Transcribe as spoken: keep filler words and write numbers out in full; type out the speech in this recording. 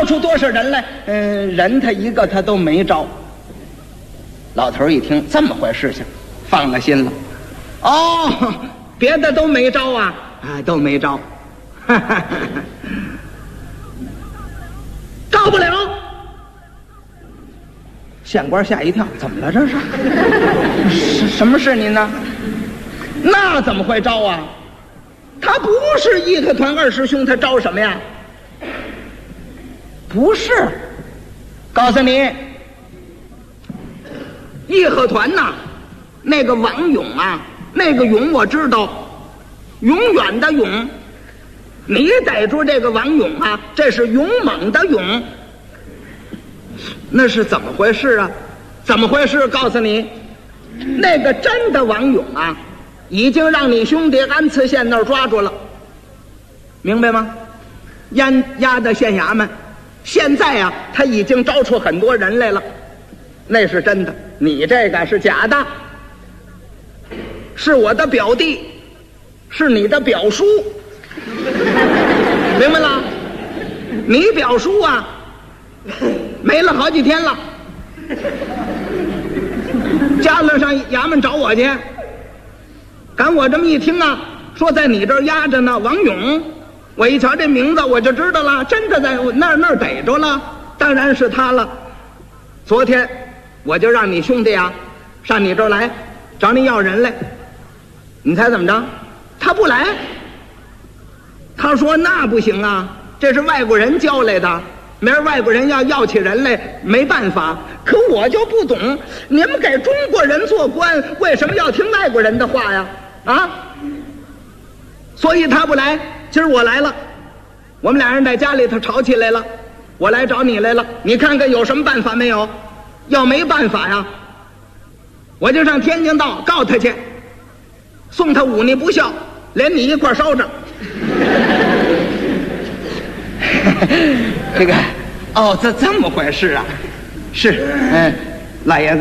招出多少人来？嗯、呃，人他一个他都没招。老头一听这么回事情，放了心了。哦，别的都没招啊？啊，都没招。哈哈哈哈，招不了。县官吓一跳，怎么了这是？什什么事您呢？那怎么会招啊？他不是义和团二师兄，他招什么呀？不是，告诉你，义和团呐，那个王勇啊，那个勇我知道，永远的勇。你逮住这个王勇啊，这是勇猛的勇。那是怎么回事啊？怎么回事？告诉你，那个真的王勇啊，已经让你兄弟安慈县那儿抓住了，明白吗？押押到县衙门，现在啊，他已经招出很多人来了，那是真的，你这个是假的，是我的表弟，是你的表叔，明白了？你表叔啊，没了好几天了，家里上衙门找我去，赶我这么一听啊，说在你这儿压着呢，王勇，我一瞧这名字我就知道了，真的在那儿那儿逮着了，当然是他了。昨天我就让你兄弟啊上你这儿来找你要人来，你猜怎么着？他不来，他说那不行啊，这是外国人交来的，明儿外国人要要起人来没办法。可我就不懂，你们给中国人做官，为什么要听外国人的话呀？啊！所以他不来，今儿我来了，我们俩人在家里头吵起来了，我来找你来了，你看看有什么办法没有？要没办法呀，我就上天津道告他去，送他忤逆不孝，连你一块烧着。这个，哦，这这么回事啊？是，嗯，老爷子。